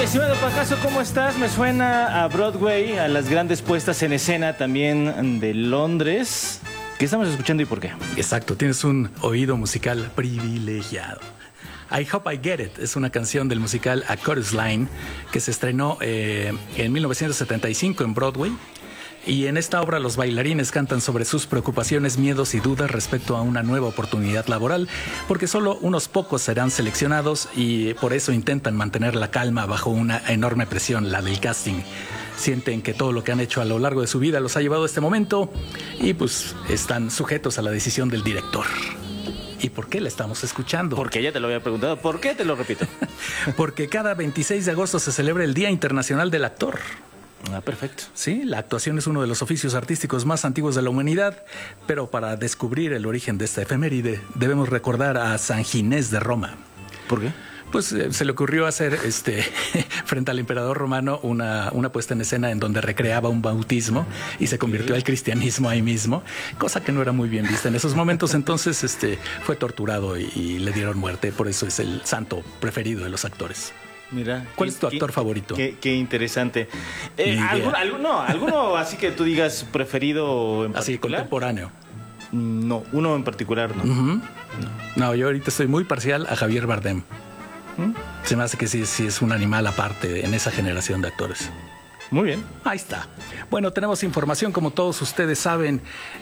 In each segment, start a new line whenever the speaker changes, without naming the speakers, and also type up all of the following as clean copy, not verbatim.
estimado Pacaso, ¿cómo estás? Me suena a Broadway, a las grandes puestas en escena también de Londres. ¿Qué estamos escuchando y por qué?
Exacto, tienes un oído musical privilegiado. I Hope I Get It es una canción del musical A Chorus Line que se estrenó en 1975 en Broadway. Y en esta obra los bailarines cantan sobre sus preocupaciones, miedos y dudas respecto a una nueva oportunidad laboral, porque solo unos pocos serán seleccionados y por eso intentan mantener la calma bajo una enorme presión, la del casting. Sienten que todo lo que han hecho a lo largo de su vida los ha llevado a este momento y pues están sujetos a la decisión del director. ¿Y por qué la estamos escuchando?
Porque ya te lo había preguntado. ¿Por qué? Te lo repito.
Porque cada 26 de agosto se celebra el Día Internacional del Actor.
Ah, perfecto.
Sí, la actuación es uno de los oficios artísticos más antiguos de la humanidad, pero para descubrir el origen de esta efeméride debemos recordar a San Ginés de Roma.
¿Por qué?
Pues se le ocurrió hacer frente al emperador romano una puesta en escena en donde recreaba un bautismo y se convirtió al cristianismo ahí mismo, cosa que no era muy bien vista en esos momentos. Entonces fue torturado y le dieron muerte. Por eso es el santo preferido de los actores.
Mira,
¿cuál es tu actor favorito?
Qué interesante. ¿Alguno así que tú digas preferido en particular?
Así, contemporáneo.
No, uno en particular no.
Uh-huh. No, yo ahorita estoy muy parcial a Javier Bardem. Se me hace que sí es un animal aparte en esa generación de actores.
Muy bien.
Ahí está. Bueno, tenemos información, como todos ustedes saben.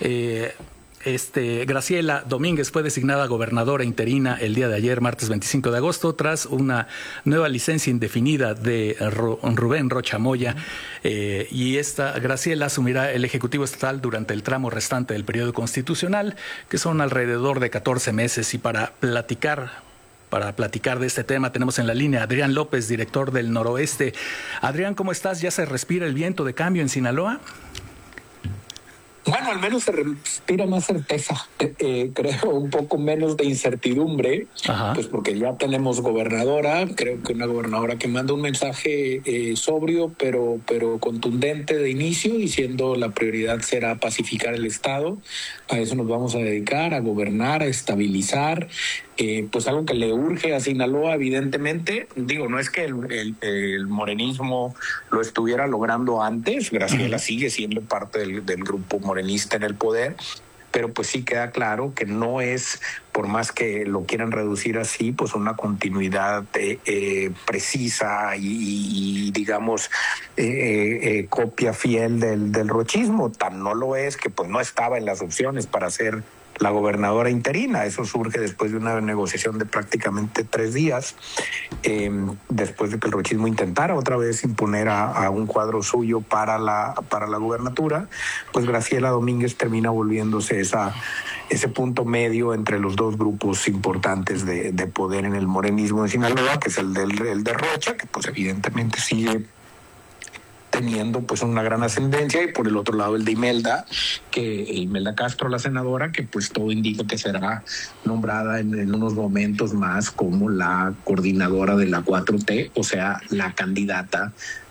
Graciela Domínguez fue designada gobernadora interina el día de ayer, martes 25 de agosto, tras una nueva licencia indefinida de Rubén Rocha Moya. Y esta Graciela asumirá el Ejecutivo Estatal durante el tramo restante del periodo constitucional, que son alrededor de 14 meses. Y para platicar de este tema tenemos en la línea a Adrián López, director del Noroeste. Adrián, ¿cómo estás? ¿Ya se respira el viento de cambio en Sinaloa?
Bueno, al menos se respira más certeza, creo un poco menos de incertidumbre. Ajá. Pues porque ya tenemos gobernadora, creo que una gobernadora que manda un mensaje sobrio pero contundente de inicio, diciendo la prioridad será pacificar el Estado, a eso nos vamos a dedicar, a gobernar, a estabilizar. Pues algo que le urge a Sinaloa, evidentemente. Digo, no es que el morenismo lo estuviera logrando antes. Graciela sigue siendo parte del grupo morenista en el poder, pero pues sí queda claro que no es, por más que lo quieran reducir así, pues una continuidad precisa y digamos copia fiel del rochismo. Tan no lo es que pues no estaba en las opciones para ser la gobernadora interina. Eso surge después de una negociación de prácticamente 3 días, después de que el rochismo intentara otra vez imponer a un cuadro suyo para la gubernatura. Pues Graciela Domínguez termina volviéndose ese punto medio entre los dos grupos importantes de poder en el morenismo de Sinaloa, que es el de Rocha, que pues evidentemente sigue teniendo pues una gran ascendencia, y por el otro lado el de Imelda Castro, la senadora, que pues todo indica que será nombrada en unos momentos más como la coordinadora de la 4T, o sea, la candidata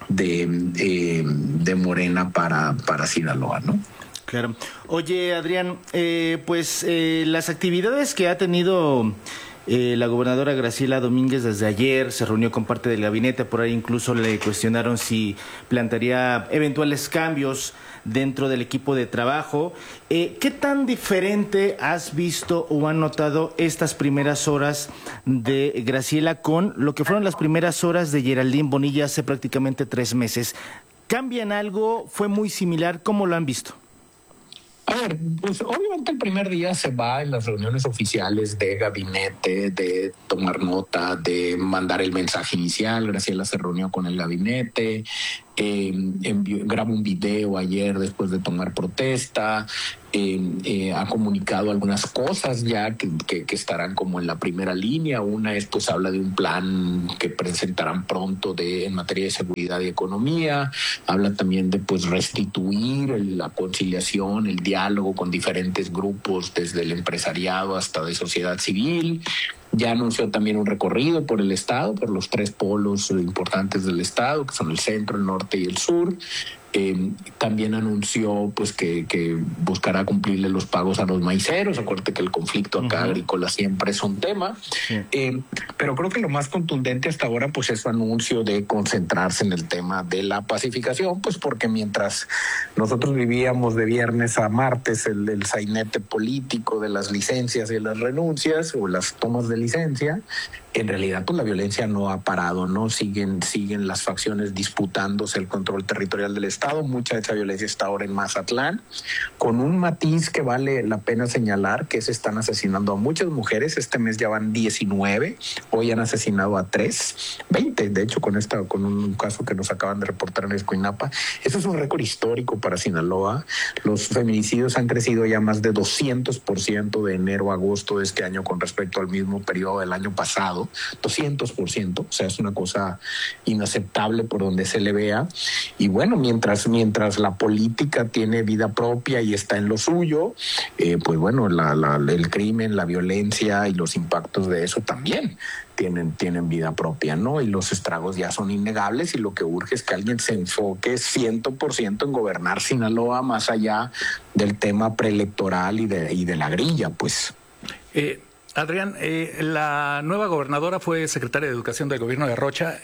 de Morena para Sinaloa, ¿no?
Claro. Oye, Adrián, las actividades que ha tenido la gobernadora Graciela Domínguez desde ayer, se reunió con parte del gabinete, por ahí incluso le cuestionaron si plantearía eventuales cambios dentro del equipo de trabajo. ¿Qué tan diferente has visto o han notado estas primeras horas de Graciela con lo que fueron las primeras horas de Geraldine Bonilla hace prácticamente 3 meses? ¿Cambian algo? ¿Fue muy similar? ¿Cómo lo han visto?
A ver, pues obviamente el primer día se va en las reuniones oficiales de gabinete, de tomar nota, de mandar el mensaje inicial. Graciela se reunió con el gabinete, grabó un video ayer después de tomar protesta, ha comunicado algunas cosas ya que estarán como en la primera línea. Una es, pues, habla de un plan que presentarán pronto en materia de seguridad y economía. Habla también de, pues, restituir la conciliación, el diálogo con diferentes grupos, desde el empresariado hasta de sociedad civil. Ya anunció también un recorrido por el estado, por los 3 polos importantes del estado, que son el centro, el norte y el sur. También anunció pues que buscará cumplirle los pagos a los maiceros. Acuérdate que el conflicto acá agrícola siempre es un tema. Pero creo que lo más contundente hasta ahora pues es su anuncio de concentrarse en el tema de la pacificación, pues porque mientras nosotros vivíamos de viernes a martes el sainete político de las licencias y las renuncias o las tomas de licencia, en realidad pues la violencia no ha parado, ¿no? Siguen las facciones disputándose el control territorial del Estado. Mucha de esa violencia está ahora en Mazatlán, con un matiz que vale la pena señalar, que se están asesinando a muchas mujeres. Este mes ya van 19, hoy han asesinado a 20, de hecho, con un caso que nos acaban de reportar en Escuinapa. Eso es un récord histórico para Sinaloa. Los feminicidios han crecido ya más de 200% de enero a agosto de este año con respecto al mismo periodo del año pasado. 200%, o sea, es una cosa inaceptable por donde se le vea. Y bueno, mientras la política tiene vida propia y está en lo suyo, pues bueno, el crimen, la violencia y los impactos de eso también tienen vida propia, ¿no? Y los estragos ya son innegables, y lo que urge es que alguien se enfoque 100% en gobernar Sinaloa más allá del tema preelectoral y de la grilla, pues.
Adrián, la nueva gobernadora fue secretaria de Educación del gobierno de Rocha.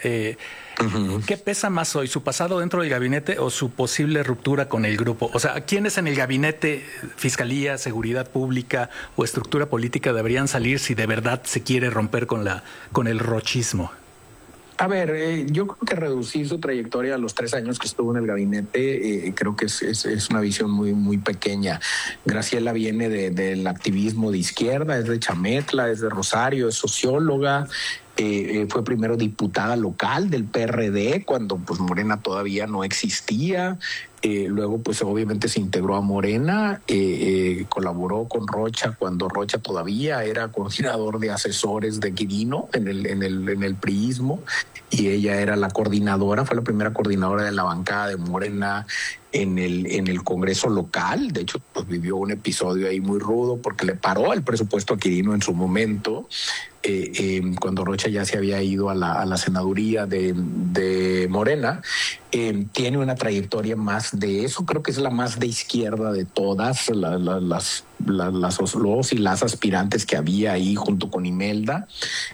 ¿Qué pesa más hoy, su pasado dentro del gabinete o su posible ruptura con el grupo? O sea, ¿quiénes en el gabinete, Fiscalía, Seguridad Pública o estructura política deberían salir si de verdad se quiere romper con el rochismo?
A ver, yo creo que reducir su trayectoria a los 3 años que estuvo en el gabinete, creo que es una visión muy, muy pequeña. Graciela viene del activismo de izquierda, es de Chametla, es de Rosario, es socióloga. Fue primero diputada local del PRD cuando pues Morena todavía no existía. Luego pues obviamente se integró a Morena, colaboró con Rocha cuando Rocha todavía era coordinador de asesores de Quirino en el priismo, y ella era la coordinadora, fue la primera coordinadora de la bancada de Morena en el Congreso local. De hecho, pues vivió un episodio ahí muy rudo porque le paró el presupuesto a Quirino en su momento, cuando Rocha ya se había ido a la senaduría de Morena. Tiene una trayectoria más de eso, creo que es la más de izquierda de todas los y las aspirantes que había ahí junto con Imelda.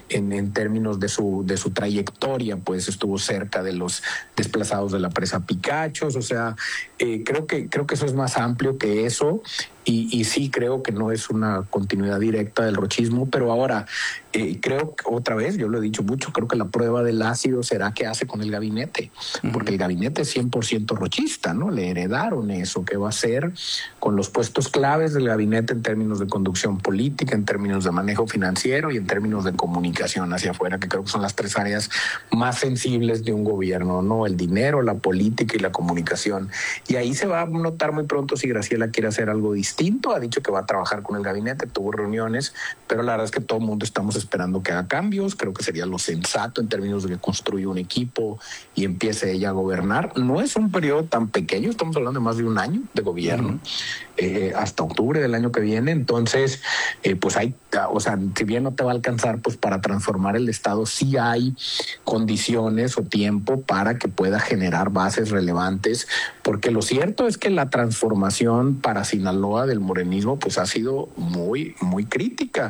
En términos de su trayectoria, pues estuvo cerca de los desplazados de la presa Picachos. O sea, creo que eso es más amplio que eso. Y sí creo que no es una continuidad directa del rochismo, pero ahora creo que otra vez, yo lo he dicho mucho, creo que la prueba del ácido será qué hace con el gabinete, porque el gabinete es 100% rochista, ¿no? Le heredaron eso, qué va a hacer con los puestos claves del gabinete en términos de conducción política, en términos de manejo financiero y en términos de comunicación hacia afuera, que creo que son las 3 áreas más sensibles de un gobierno, ¿no? El dinero, la política y la comunicación. Y ahí se va a notar muy pronto si Graciela quiere hacer algo distinto. Ha dicho que va a trabajar con el gabinete, tuvo reuniones, pero la verdad es que todo el mundo estamos esperando que haga cambios. Creo que sería lo sensato en términos de que construya un equipo y empiece ella a gobernar. No es un periodo tan pequeño, estamos hablando de más de un año de gobierno, hasta octubre del año que viene. Entonces, pues hay, o sea, si bien no te va a alcanzar, pues para transformar el Estado sí hay condiciones o tiempo para que pueda generar bases relevantes, porque lo cierto es que la transformación para Sinaloa del morenismo pues ha sido muy, muy crítica.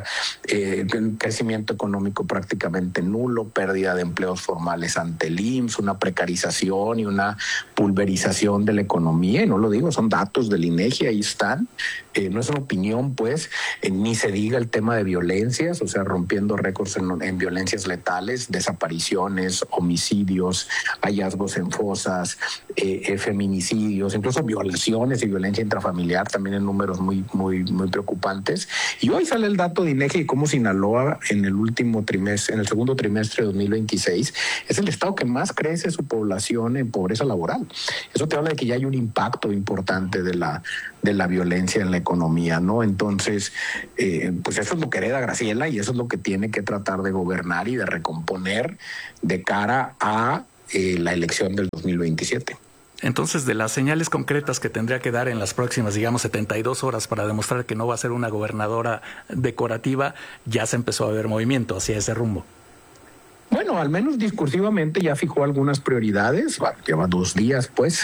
Crecimiento económico prácticamente nulo, pérdida de empleos formales ante el IMSS, una precarización y una pulverización de la economía, y no lo digo, son datos del INEGI, ahí están. No es una opinión, pues, ni se diga el tema de violencias, o sea, rompiendo récords en violencias letales, desapariciones, homicidios, hallazgos en fosas, feminicidios, incluso violaciones y violencia intrafamiliar, también en números muy, muy, muy preocupantes. Y hoy sale el dato de INEGI cómo Sinaloa en el segundo trimestre de 2026 es el estado que más crece su población en pobreza laboral. Eso te habla de que ya hay un impacto importante de la violencia en la economía, ¿no? Entonces, pues eso es lo que hereda Graciela y eso es lo que tiene que tratar de gobernar y de recomponer de cara a la elección del 2027.
Entonces, de las señales concretas que tendría que dar en las próximas, digamos, 72 horas para demostrar que no va a ser una gobernadora decorativa, ya se empezó a ver movimiento hacia ese rumbo.
Bueno, al menos discursivamente ya fijó algunas prioridades, lleva 2 días pues,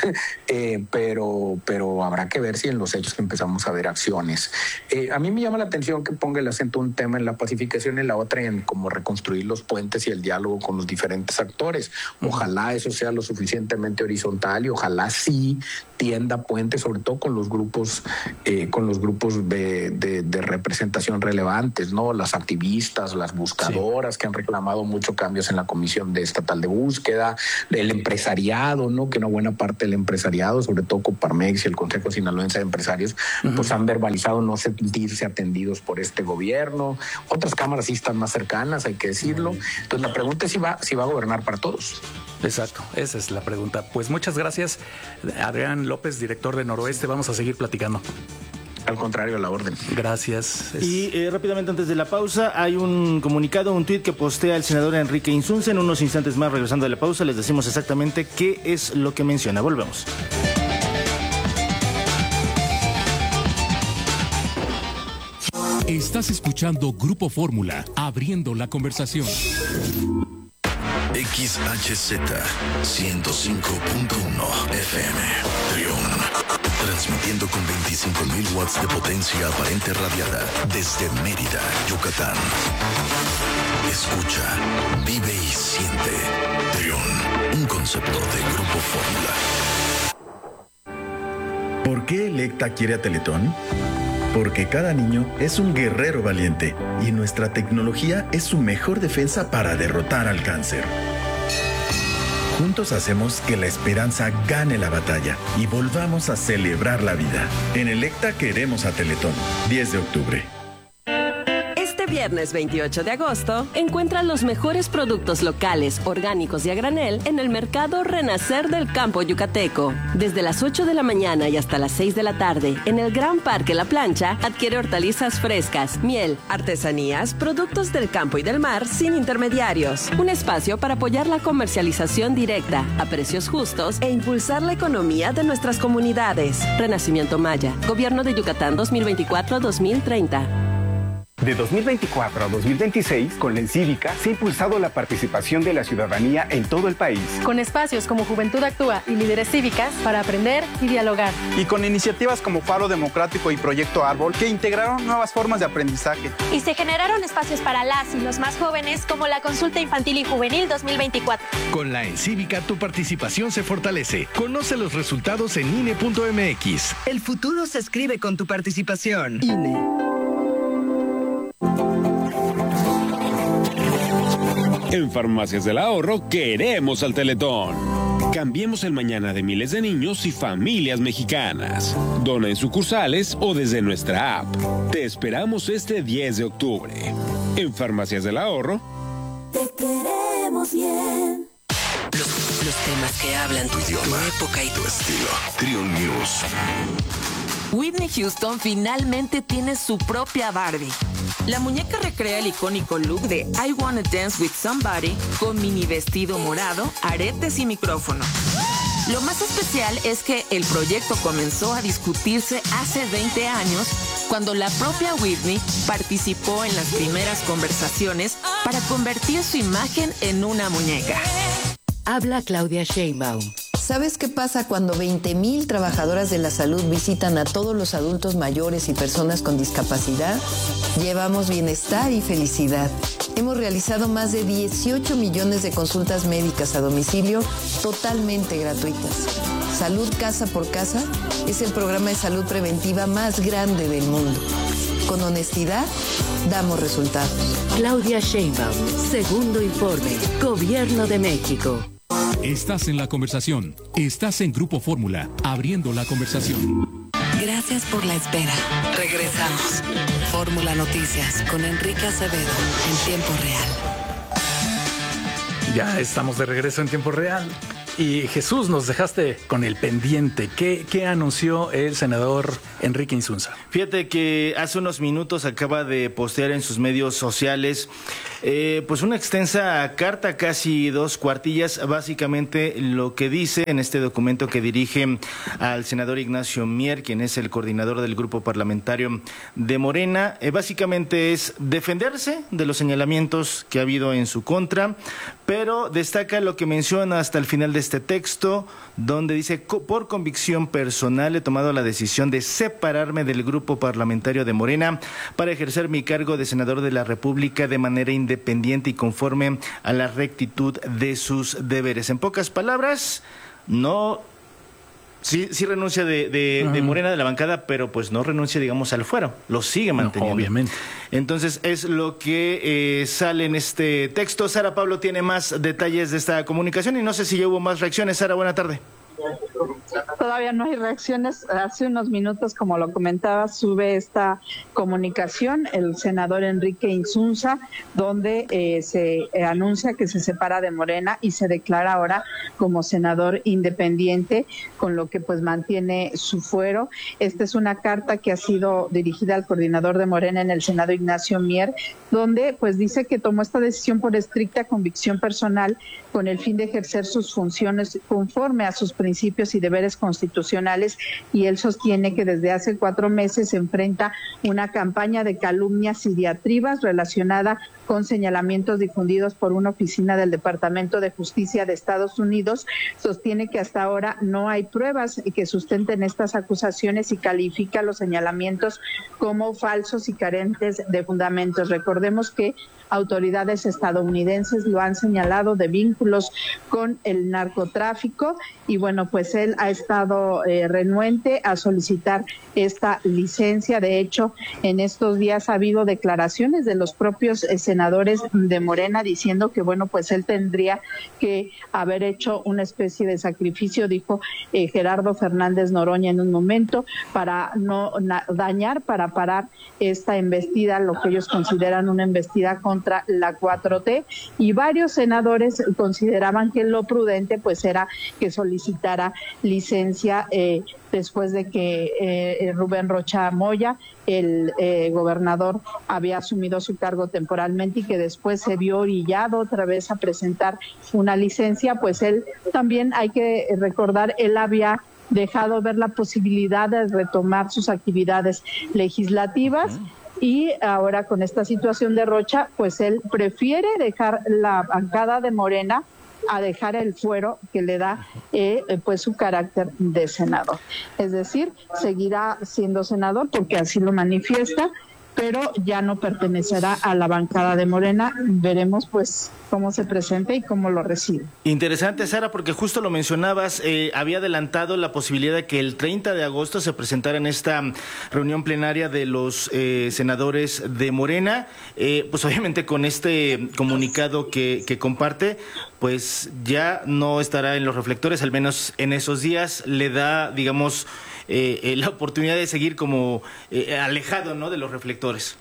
pero habrá que ver si en los hechos empezamos a ver acciones. A mí me llama la atención que ponga el acento un tema en la pacificación y la otra en cómo reconstruir los puentes y el diálogo con los diferentes actores. Ojalá eso sea lo suficientemente horizontal y ojalá sí tienda puentes, sobre todo con los grupos de representación relevantes, ¿no? Las activistas, las buscadoras que han reclamado mucho cambios en la Comisión Estatal de Búsqueda, el empresariado, ¿no? Que una buena parte del empresariado, sobre todo Coparmex y el Consejo Sinaloense de Empresarios, pues han verbalizado no sentirse atendidos por este gobierno. Otras cámaras sí están más cercanas, hay que decirlo. Entonces la pregunta es si va a gobernar para todos.
Exacto, esa es la pregunta. Pues muchas gracias, Adrián López, director de Noroeste. Vamos a seguir platicando.
Al contrario, a la orden.
Gracias.
Y rápidamente antes de la pausa, hay un comunicado, un tuit que postea el senador Enrique Insunza. En unos instantes más, regresando de la pausa, les decimos exactamente qué es lo que menciona. Volvemos.
Estás escuchando Grupo Fórmula, abriendo la conversación.
XHZ 105.1 FM Trión, transmitiendo con 25.000 watts de potencia aparente radiada desde Mérida, Yucatán. Escucha, vive y siente. Trión, un concepto de Grupo Fórmula.
¿Por qué Electa quiere a Teletón? Porque cada niño es un guerrero valiente y nuestra tecnología es su mejor defensa para derrotar al cáncer. Juntos hacemos que la esperanza gane la batalla y volvamos a celebrar la vida. En Electa queremos a Teletón. 10 de octubre.
Este viernes 28 de agosto, encuentra los mejores productos locales, orgánicos y a granel en el Mercado Renacer del Campo Yucateco. Desde las 8 de la mañana y hasta las 6 de la tarde, en el Gran Parque La Plancha, adquiere hortalizas frescas, miel, artesanías, productos del campo y del mar sin intermediarios. Un espacio para apoyar la comercialización directa, a precios justos e impulsar la economía de nuestras comunidades. Renacimiento Maya, Gobierno de Yucatán 2024-2030.
De 2024 a 2026, con la Encívica se ha impulsado la participación de la ciudadanía en todo el país.
Con espacios como Juventud Actúa y Líderes Cívicas para aprender y dialogar.
Y con iniciativas como Faro Democrático y Proyecto Árbol que integraron nuevas formas de aprendizaje.
Y se generaron espacios para las y los más jóvenes como la Consulta Infantil y Juvenil 2024.
Con la Encívica tu participación se fortalece. Conoce los resultados en INE.mx.
El futuro se escribe con tu participación. INE.
En Farmacias del Ahorro queremos al Teletón. Cambiemos el mañana de miles de niños y familias mexicanas. Dona en sucursales o desde nuestra app. Te esperamos este 10 de octubre. En Farmacias del Ahorro.
Te queremos bien.
Los temas que hablan tu idioma, tu época y
tu estilo. Trión News.
Whitney Houston finalmente tiene su propia Barbie. La muñeca recrea el icónico look de I Wanna Dance With Somebody con mini vestido morado, aretes y micrófono. Lo más especial es que el proyecto comenzó a discutirse hace 20 años cuando la propia Whitney participó en las primeras conversaciones para convertir su imagen en una muñeca.
Habla Claudia Sheinbaum.
¿Sabes qué pasa cuando 20,000 trabajadoras de la salud visitan a todos los adultos mayores y personas con discapacidad? Llevamos bienestar y felicidad. Hemos realizado más de 18 millones de consultas médicas a domicilio totalmente gratuitas. Salud Casa por Casa es el programa de salud preventiva más grande del mundo. Con honestidad, damos resultados.
Claudia Sheinbaum, segundo informe, Gobierno de México.
Estás en la conversación. Estás en Grupo Fórmula, abriendo la conversación.
Gracias por la espera. Regresamos. Fórmula Noticias con Enrique Acevedo en tiempo real.
Ya estamos de regreso en tiempo real. Y Jesús, nos dejaste con el pendiente. ¿Qué anunció el senador Enrique Insunza?
Fíjate que hace unos minutos acaba de postear en sus medios sociales pues una extensa carta, casi 2 cuartillas, básicamente lo que dice en este documento que dirige al senador Ignacio Mier, quien es el coordinador del grupo parlamentario de Morena. Básicamente es defenderse de los señalamientos que ha habido en su contra, pero destaca lo que menciona hasta el final de este texto, donde dice: por convicción personal he tomado la decisión de separarme del grupo parlamentario de Morena para ejercer mi cargo de senador de la República de manera independiente y conforme a la rectitud de sus deberes. En pocas palabras, no... Sí renuncia de Morena, de la bancada, pero pues no renuncia, digamos, al fuero, lo sigue manteniendo.
No, obviamente.
Entonces es lo que sale en este texto. Sara Pablo tiene más detalles de esta comunicación y no sé si ya hubo más reacciones. Sara, buena tarde.
Todavía no hay reacciones. Hace unos minutos, como lo comentaba, sube esta comunicación el senador Enrique Insunza, donde se anuncia que se separa de Morena y se declara ahora como senador independiente, con lo que pues mantiene su fuero. Esta es una carta que ha sido dirigida al coordinador de Morena en el Senado, Ignacio Mier, donde pues dice que tomó esta decisión por estricta convicción personal con el fin de ejercer sus funciones conforme a sus principios y deberes constitucionales, y él sostiene que desde hace 4 meses se enfrenta una campaña de calumnias y diatribas relacionada con señalamientos difundidos por una oficina del Departamento de Justicia de Estados Unidos. Sostiene que hasta ahora no hay pruebas que sustenten estas acusaciones y califica los señalamientos como falsos y carentes de fundamentos. Recordemos que autoridades estadounidenses lo han señalado de vínculos con el narcotráfico y bueno, pues él ha estado renuente a solicitar esta licencia. De hecho, en estos días ha habido declaraciones de los propios senadores de Morena diciendo que bueno, pues él tendría que haber hecho una especie de sacrificio, dijo Gerardo Fernández Noroña en un momento, para no dañar, para parar esta embestida, lo que ellos consideran una embestida contra la 4T, y varios senadores consideraban que lo prudente pues era que solicitara licencia después de que Rubén Rocha Moya, el gobernador, había asumido su cargo temporalmente y que después se vio orillado otra vez a presentar una licencia. Pues él también, hay que recordar, él había dejado ver la posibilidad de retomar sus actividades legislativas. Y ahora con esta situación de Rocha, pues él prefiere dejar la bancada de Morena a dejar el fuero que le da pues su carácter de senador. Es decir, seguirá siendo senador porque así lo manifiesta, pero ya no pertenecerá a la bancada de Morena. Veremos pues cómo se presenta y cómo lo recibe.
Interesante, Sara, porque justo lo mencionabas, había adelantado la posibilidad de que el 30 de agosto se presentara en esta reunión plenaria de los senadores de Morena, pues obviamente con este comunicado que comparte, pues ya no estará en los reflectores, al menos en esos días. Le da, digamos, la oportunidad de seguir como alejado, ¿no?, de los reflectores.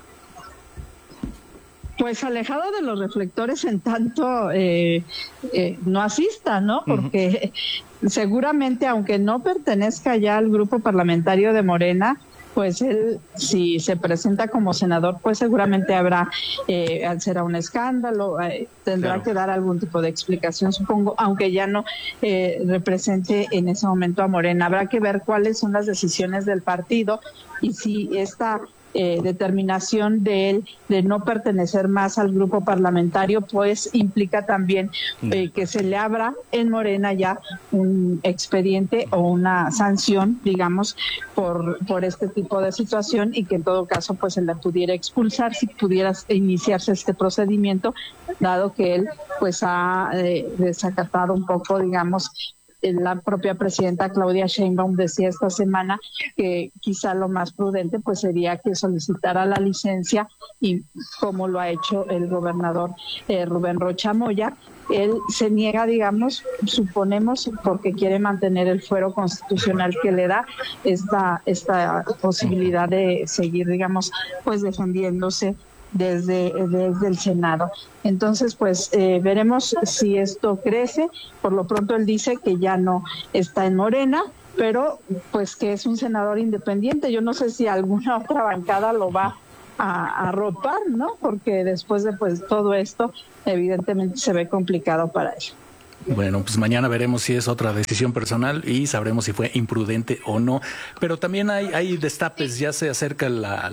Pues alejado de los reflectores en tanto no asista, ¿no? Porque seguramente, aunque no pertenezca ya al grupo parlamentario de Morena, pues él, si se presenta como senador, pues seguramente habrá, será un escándalo, tendrá que dar algún tipo de explicación, supongo, aunque ya no represente en ese momento a Morena. Habrá que ver cuáles son las decisiones del partido y si esta determinación de él de no pertenecer más al grupo parlamentario, pues implica también que se le abra en Morena ya un expediente o una sanción, digamos, por este tipo de situación, y que en todo caso pues se le pudiera expulsar si pudiera iniciarse este procedimiento, dado que él pues ha desacatado un poco, digamos. La propia presidenta Claudia Sheinbaum decía esta semana que quizá lo más prudente pues sería que solicitara la licencia, y como lo ha hecho el gobernador Rubén Rocha Moya. Él se niega, digamos, suponemos, porque quiere mantener el fuero constitucional que le da esta posibilidad de seguir, digamos, pues defendiéndose desde el Senado. Entonces, pues veremos si esto crece. Por lo pronto él dice que ya no está en Morena, pero pues que es un senador independiente. Yo no sé si alguna otra bancada lo va a rotar, ¿no? Porque después de pues todo esto, evidentemente se ve complicado para él.
Bueno, pues mañana veremos si es otra decisión personal y sabremos si fue imprudente o no. Pero también hay destapes, ya se acerca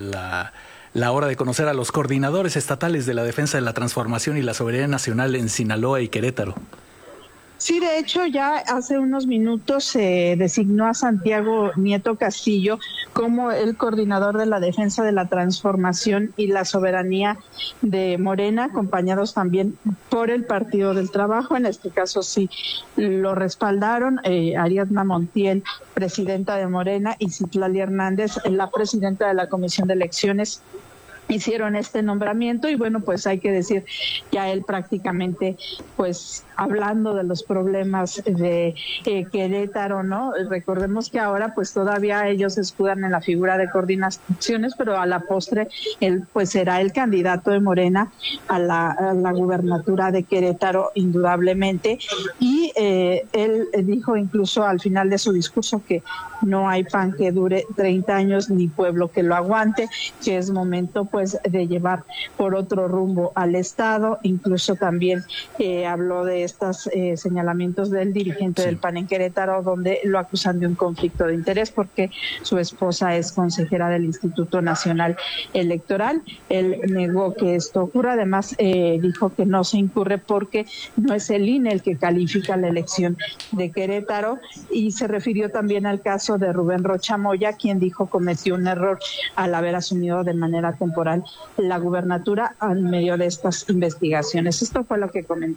la hora de conocer a los coordinadores estatales de la defensa de la transformación y la soberanía nacional en Sinaloa y Querétaro.
Sí, de hecho, ya hace unos minutos se designó a Santiago Nieto Castillo como el coordinador de la defensa de la transformación y la soberanía de Morena, acompañados también por el Partido del Trabajo. En este caso sí lo respaldaron Ariadna Montiel, presidenta de Morena, y Citlali Hernández, la presidenta de la Comisión de Elecciones. Hicieron este nombramiento y bueno, pues hay que decir, ya él prácticamente, pues hablando de los problemas de Querétaro, ¿no? Recordemos que ahora pues todavía ellos escudan en la figura de coordinaciones, pero a la postre él pues será el candidato de Morena a la gubernatura de Querétaro, indudablemente. Y él dijo incluso al final de su discurso que no hay pan que dure 30 años ni pueblo que lo aguante, que es momento pues de llevar por otro rumbo al Estado. Incluso también habló de estos señalamientos del dirigente del PAN en Querétaro, donde lo acusan de un conflicto de interés porque su esposa es consejera del Instituto Nacional Electoral. Él negó que esto ocurra, además dijo que no se incurre porque no es el INE el que califica la elección de Querétaro, y se refirió también al caso de Rubén Rocha Moya, quien dijo cometió un error al haber asumido de manera temporal la gubernatura en medio de estas investigaciones. Esto fue lo que comentó.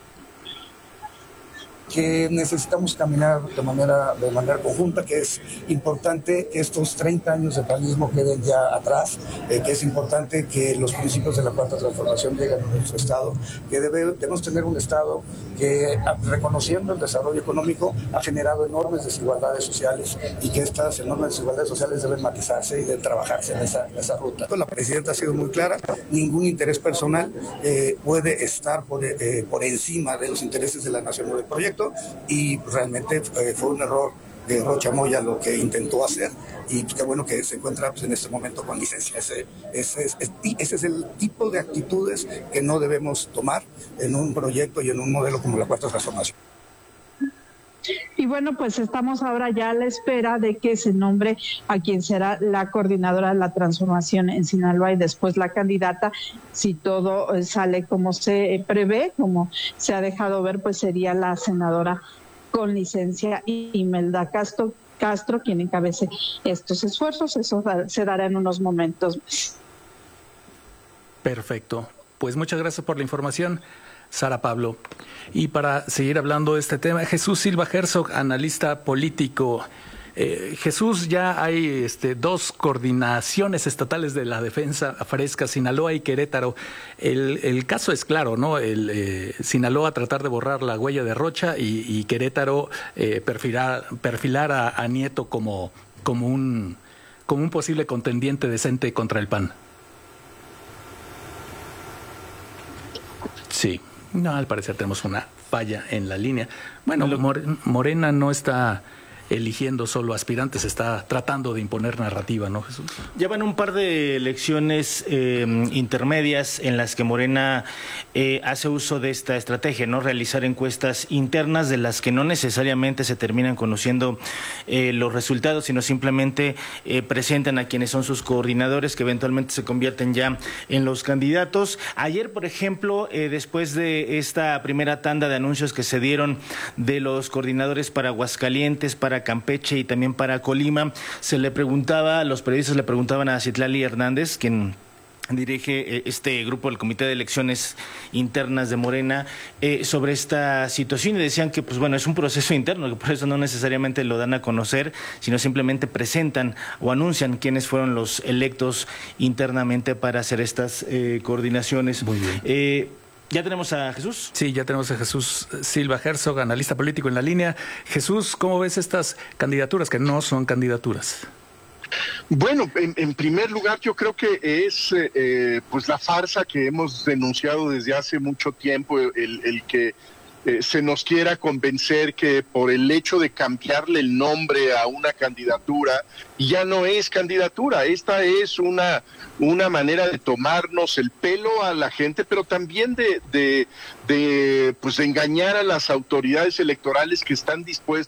Que necesitamos caminar de manera conjunta, que es importante que estos 30 años de panismo queden ya atrás, que es importante que los principios de la Cuarta Transformación lleguen a nuestro Estado, que debemos tener un Estado que, reconociendo el desarrollo económico, ha generado enormes desigualdades sociales y que estas enormes desigualdades sociales deben matizarse y deben trabajarse en esa ruta. La presidenta ha sido muy clara, ningún interés personal puede estar por encima de los intereses de la nación o del proyecto. Y realmente fue un error de Rocha Moya lo que intentó hacer, y qué bueno que se encuentra pues, en este momento con licencia. Ese es el tipo de actitudes que no debemos tomar en un proyecto y en un modelo como la Cuarta Transformación.
Y bueno, pues estamos ahora ya a la espera de que se nombre a quien será la coordinadora de la transformación en Sinaloa y después la candidata. Si todo sale como se prevé, como se ha dejado ver, pues sería la senadora con licencia Imelda Castro, quien encabece estos esfuerzos. Eso se dará en unos momentos más.
Perfecto. Pues muchas gracias por la información, Sara Pablo. Y para seguir hablando de este tema, Jesús Silva Herzog, analista político. Jesús, ya hay dos coordinaciones estatales de la defensa fresca, Sinaloa y Querétaro. El caso es claro, ¿no? Sinaloa tratar de borrar la huella de Rocha y Querétaro perfilar a Nieto como un posible contendiente decente contra el PAN. Sí. No, al parecer tenemos una falla en la línea. Bueno, Morena no está eligiendo solo aspirantes, está tratando de imponer narrativa, ¿no, Jesús? Llevan un par de elecciones intermedias en las que Morena hace uso de esta estrategia, ¿no? Realizar encuestas internas de las que no necesariamente se terminan conociendo los resultados, sino simplemente presentan a quienes son sus coordinadores, que eventualmente se convierten ya en los candidatos. Ayer, por ejemplo, después de esta primera tanda de anuncios que se dieron de los coordinadores para Aguascalientes, para Campeche y también para Colima, los periodistas le preguntaban a Citlali Hernández, quien dirige este grupo del Comité de Elecciones Internas de Morena, sobre esta situación, y decían que pues bueno, es un proceso interno, que por eso no necesariamente lo dan a conocer, sino simplemente presentan o anuncian quiénes fueron los electos internamente para hacer estas coordinaciones. Muy bien. ¿Ya tenemos a Jesús? Sí, ya tenemos a Jesús Silva Herzog, analista político en la línea. Jesús, ¿cómo ves estas candidaturas que no son candidaturas?
Bueno, en primer lugar yo creo que es pues la farsa que hemos denunciado desde hace mucho tiempo, el que se nos quiera convencer que por el hecho de cambiarle el nombre a una candidatura ya no es candidatura. Esta es una manera de tomarnos el pelo a la gente, pero también de engañar a las autoridades electorales que están dispuestas